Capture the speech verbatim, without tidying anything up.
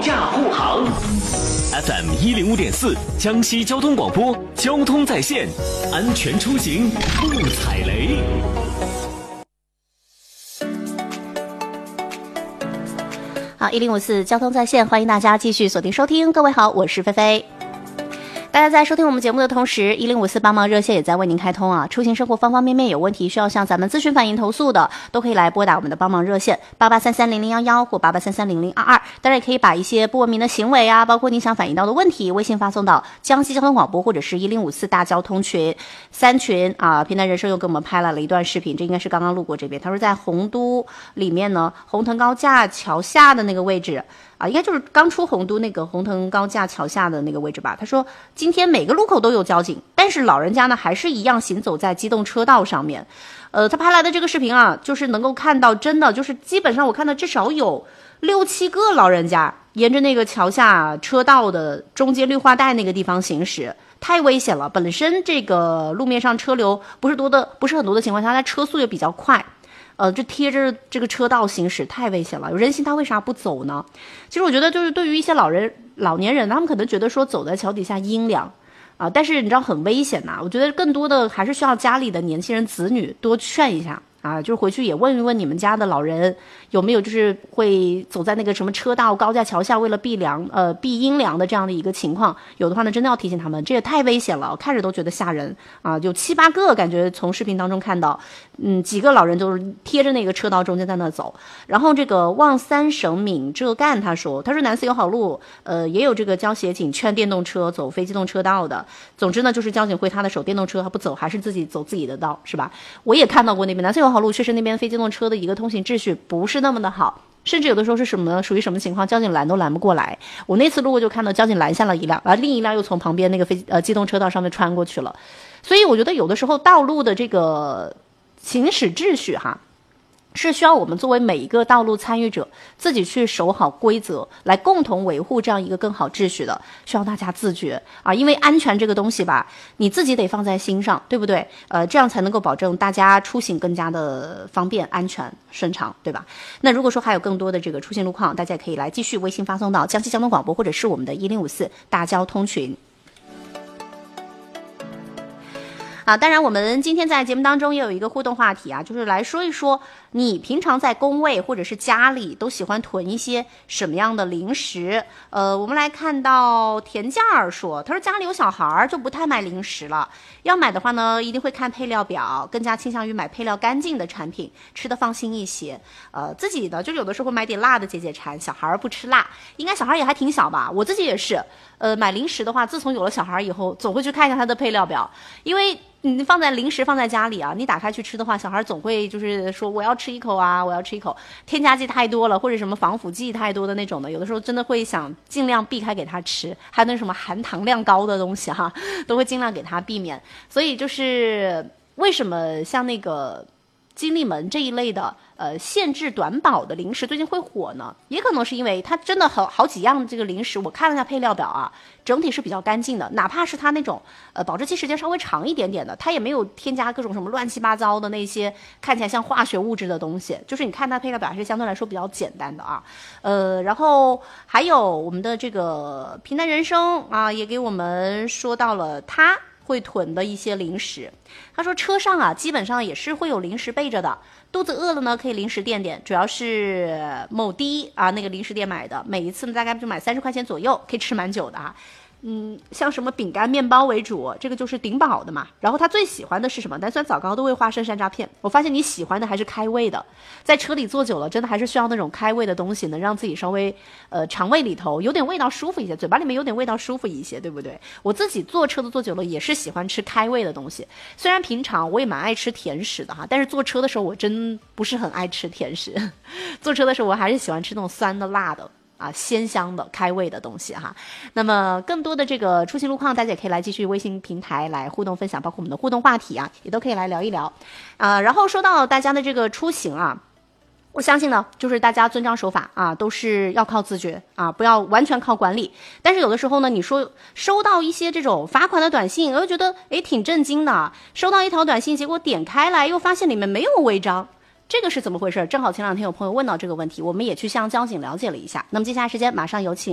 驾护航。F M 一零五点四，江西交通广播，交通在线，安全出行不踩雷。 好，一零五四交通在线，欢迎大家继续锁定收听。各位好，我是菲菲。大家在收听我们节目的同时，一零五四帮忙热线也在为您开通啊！出行生活方方面面有问题需要向咱们咨询反映投诉的，都可以来拨打我们的帮忙热线八八三三零零幺幺或八八三三零零二二。当然也可以把一些不文明的行为啊，包括你想反映到的问题，微信发送到江西交通广播或者是一零五四大交通群三群啊。平台人生又给我们拍来了一段视频，这应该是刚刚路过这边。他说在洪都里面呢，洪腾高架桥下的那个位置。啊，应该就是刚出洪都那个洪腾高架桥下的那个位置吧。他说今天每个路口都有交警，但是老人家呢还是一样行走在机动车道上面。呃，他拍来的这个视频啊，就是能够看到真的就是基本上我看到至少有六七个老人家沿着那个桥下车道的中间绿化带那个地方行驶，太危险了。本身这个路面上车流不是多的不是很多的情况下，它车速也比较快。呃，就贴着这个车道行驶太危险了，有人行他为啥不走呢？其实我觉得就是对于一些老人、老年人，他们可能觉得说走在桥底下阴凉啊，但是你知道很危险呐。我觉得更多的还是需要家里的年轻人、子女多劝一下啊，就是回去也问一问你们家的老人有没有就是会走在那个什么车道、高架桥下，为了避凉呃避阴凉的这样的一个情况，有的话呢，真的要提醒他们，这也太危险了，我看着都觉得吓人啊！有七八个，感觉从视频当中看到。嗯，几个老人都是贴着那个车道中间在那走。然后这个望三省闽浙赣他说，他说南四友好路，呃，也有这个交协警劝电动车走非机动车道的。总之呢，就是交警挥他的手，电动车他不走，还是自己走自己的道，是吧？我也看到过那边南四友好路，确实那边非机动车的一个通行秩序不是那么的好。甚至有的时候是什么呢？属于什么情况？交警拦都拦不过来。我那次路过就看到交警拦下了一辆，而另一辆又从旁边那个非呃机动车道上面穿过去了。所以我觉得有的时候道路的这个行驶秩序哈，是需要我们作为每一个道路参与者自己去守好规则，来共同维护这样一个更好秩序的，需要大家自觉啊！因为安全这个东西吧，你自己得放在心上，对不对？呃，这样才能够保证大家出行更加的方便、安全、顺畅，对吧？那如果说还有更多的这个出行路况，大家可以来继续微信发送到江西交通广播或者是我们的一零五四大交通群。啊，当然我们今天在节目当中也有一个互动话题啊，就是来说一说你平常在工位或者是家里都喜欢囤一些什么样的零食。呃，我们来看到田价儿说，他说家里有小孩就不太买零食了，要买的话呢一定会看配料表，更加倾向于买配料干净的产品，吃得放心一些。呃，自己的就有的时候买点辣的解解馋，小孩不吃辣，应该小孩也还挺小吧，我自己也是。呃，买零食的话，自从有了小孩以后，总会去看一下它的配料表，因为你放在零食放在家里啊，你打开去吃的话，小孩总会就是说我要吃一口啊，我要吃一口，添加剂太多了或者什么防腐剂太多的那种的，有的时候真的会想尽量避开给他吃，还有那什么含糖量高的东西哈，都会尽量给他避免。所以就是为什么像那个金利门这一类的呃限制短保的零食最近会火呢？也可能是因为它真的好好几样这个零食，我看了一下配料表啊，整体是比较干净的，哪怕是它那种呃保质期时间稍微长一点点的，它也没有添加各种什么乱七八糟的那些看起来像化学物质的东西，就是你看它配料表还是相对来说比较简单的啊。呃，然后还有我们的这个平淡人生啊，也给我们说到了它会囤的一些零食。他说车上啊基本上也是会有零食备着的，肚子饿了呢可以零食垫垫，主要是某滴啊那个零食店买的，每一次呢大概就买三十块钱左右，可以吃蛮久的啊。嗯，像什么饼干、面包为主，这个就是顶饱的嘛。然后他最喜欢的是什么？单酸枣糕、豆味花生、山楂片。我发现你喜欢的还是开胃的，在车里坐久了，真的还是需要那种开胃的东西，能让自己稍微呃肠胃里头有点味道舒服一些，嘴巴里面有点味道舒服一些，对不对？我自己坐车子坐久了，也是喜欢吃开胃的东西。虽然平常我也蛮爱吃甜食的哈，但是坐车的时候我真不是很爱吃甜食。坐车的时候我还是喜欢吃那种酸的、辣的。啊，鲜香的开胃的东西哈。那么更多的这个出行路况，大家也可以来继续微信平台来互动分享，包括我们的互动话题啊，也都可以来聊一聊。啊、呃，然后说到大家的这个出行啊，我相信呢，就是大家遵章守法啊，都是要靠自觉啊，不要完全靠管理。但是有的时候呢，你说收到一些这种罚款的短信，我就觉得诶挺震惊的。收到一条短信，结果点开来又发现里面没有违章。这个是怎么回事？正好前两天有朋友问到这个问题，我们也去向交警了解了一下。那么接下来时间马上有请